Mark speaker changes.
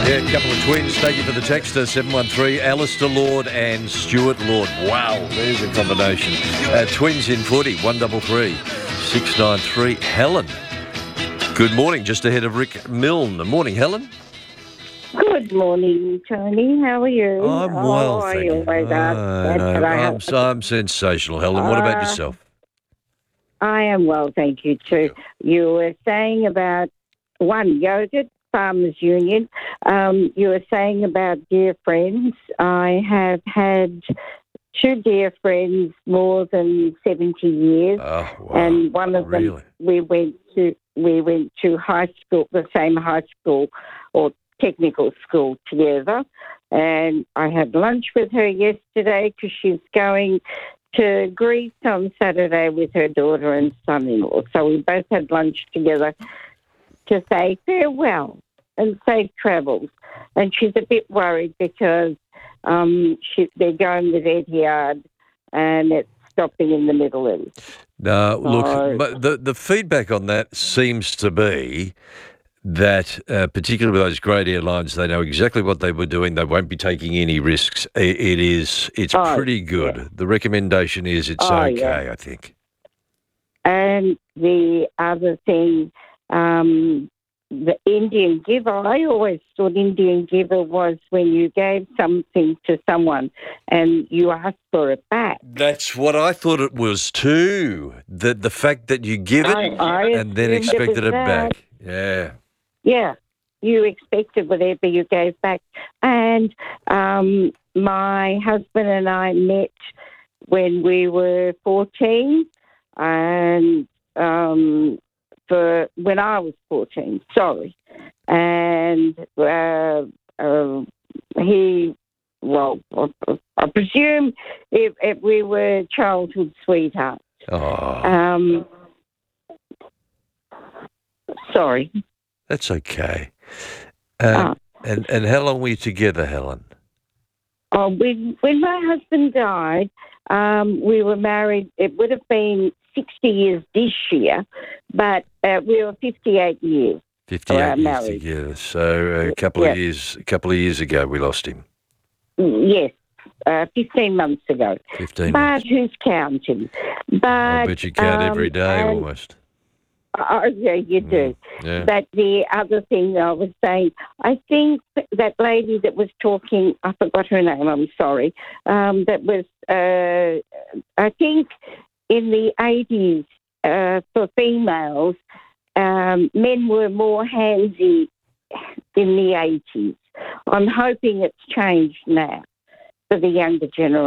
Speaker 1: Yeah, a couple of twins. Thank you for the texter, 713, Alistair Lord and Stuart Lord. Wow, there's a combination. Twins in footy, 133 693. Helen. Good morning, just ahead of Rick Milne. Morning, Helen.
Speaker 2: Good morning, Tony. How are you?
Speaker 1: I'm well, thank you. I'm sensational, Helen. What about yourself?
Speaker 2: I am well, thank you, too. You were saying about one yogurt, Farmers Union. You were saying about dear friends. I have had two dear friends more than 70 years.
Speaker 1: Oh, wow.
Speaker 2: And one of them, we went to high school, the same high school or technical school together. And I had lunch with her yesterday because she's going to Greece on Saturday with her daughter and son-in-law. So we both had lunch together to say farewell and safe travels. And she's a bit worried because they're going with Etihad and it's stopping in the Middle East.
Speaker 1: No, look, the feedback on that seems to be that, particularly with those great airlines, they know exactly what they were doing. They won't be taking any risks. It's pretty good. Yeah. The recommendation is it's okay, I think.
Speaker 2: And the other thing, the Indian giver, I always thought Indian giver was when you gave something to someone and you asked for it back.
Speaker 1: That's what I thought it was too. The fact that you give it and then expected it back. Yeah.
Speaker 2: Yeah, you expected whatever you gave back. And my husband and I met when we were 14 and when I was 14, sorry. And I presume if we were childhood sweethearts.
Speaker 1: Oh.
Speaker 2: Sorry.
Speaker 1: That's okay. And how long were you together, Helen?
Speaker 2: Oh, when my husband died, we were married. It would have been 60 years this year, but we were 58 years.
Speaker 1: 58 years
Speaker 2: married.
Speaker 1: Together. So a couple of years ago, we lost him.
Speaker 2: Yes, 15 months ago.
Speaker 1: 15
Speaker 2: but
Speaker 1: months.
Speaker 2: Who's counting? But
Speaker 1: I bet you count every day almost.
Speaker 2: Oh, yeah, you do.
Speaker 1: Yeah.
Speaker 2: But the other thing I was saying, I think that lady that was talking, I forgot her name, I'm sorry, that was, I think in the 80s, for females, men were more handsy in the 80s. I'm hoping it's changed now for the younger generation.